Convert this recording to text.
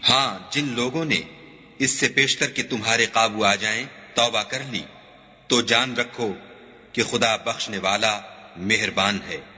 हाँ, जिन लोगों ने इससे पेशतर कि तुम्हारे काबू आ जाएं तौबा कर ली, तो जान रखो कि खुदा बख्शने वाला मेहरबान है।